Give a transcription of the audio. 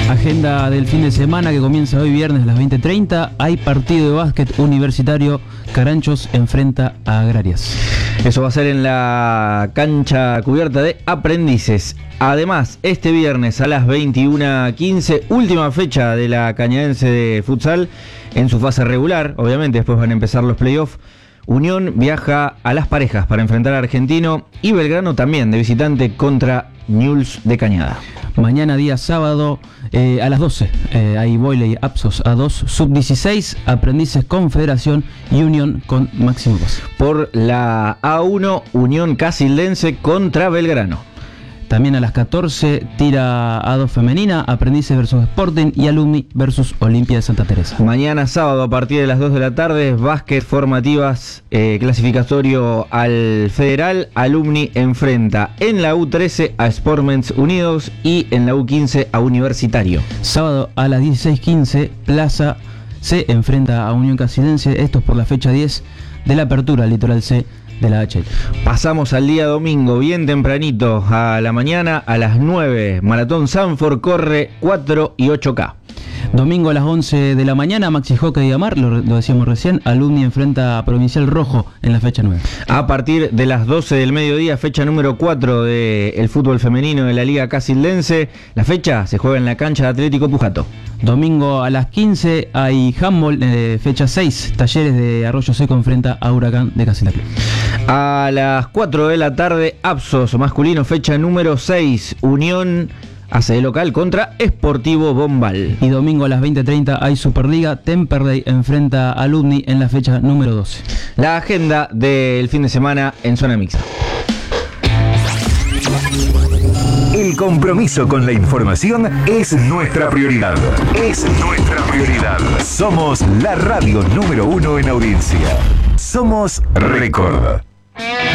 Agenda del fin de semana que comienza hoy viernes a las 20:30. Hay partido de básquet universitario. Caranchos enfrenta a Agrarias. Eso va a ser en la cancha cubierta de Aprendices. Además, este viernes a las 21:15, última fecha de la Cañadense de futsal en su fase regular. Obviamente después van a empezar los playoffs. Unión viaja a Las Parejas para enfrentar a Argentino y Belgrano también de visitante contra Newell's de Cañada. Mañana día sábado a las 12 hay Boyle Apsos A2, Sub-16, Aprendices Confederación y Unión con Máximo Paz. Por la A1, Unión Casildense contra Belgrano. También a las 14 tira A2 femenina, Aprendices versus Sporting y Alumni versus Olimpia de Santa Teresa. Mañana sábado a partir de las 2 de la tarde, básquet formativas, clasificatorio al federal. Alumni enfrenta en la U13 a Sportmens Unidos y en la U15 a Universitario. Sábado a las 16:15, Plaza se enfrenta a Unión Casildense. Esto es por la fecha 10 de la apertura Litoral C de la HL. Pasamos al día domingo, bien tempranito, a la mañana, a las 9, Maratón Sanford corre 4 y 8K. Domingo a las 11 de la mañana, Maxi Hockey de Amar, lo decíamos recién, Alumni enfrenta a Provincial Rojo en la fecha 9. A partir de las 12 del mediodía, fecha número 4 del fútbol femenino de la Liga Casildense. La fecha se juega en la cancha de Atlético Pujato. Domingo a las 15 hay handball, fecha 6, Talleres de Arroyo Seco enfrenta a Huracán de Casilda. A las 4 de la tarde, Apsos masculino, fecha número 6, Unión hace de local contra Sportivo Bombal. Y domingo a las 20:30 hay Superliga, Temperley enfrenta a Alumni en la fecha número 12. La agenda del fin de semana en zona mixta. El compromiso con la información es nuestra prioridad. Es nuestra prioridad. Somos la radio número 1 en audiencia. Somos Record.